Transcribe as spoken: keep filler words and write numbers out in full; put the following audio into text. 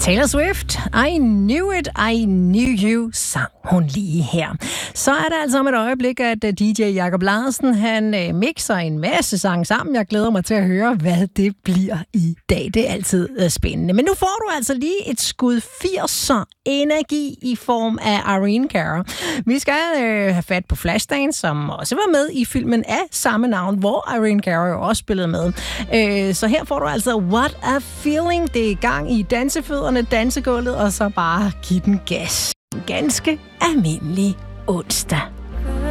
Taylor Swift, I Knew It, I Knew You, sang hun lige her. Så er det altså om et øjeblik, at D J Jacob Larsen, han mixer en masse sange sammen. Jeg glæder mig til at høre, hvad det bliver i dag. Det er altid spændende. Men nu får du altså lige et skud firser energi i form af Irene Cara. Vi skal øh, have fat på Flashdance, som også var med i filmen af samme navn, hvor Irene Cara jo også spillede med. Øh, så her får du altså What a Feeling. Det er i gang i dansefødderne, dansegulvet, og så bare giv den gas. Ganske almindelig onsdag.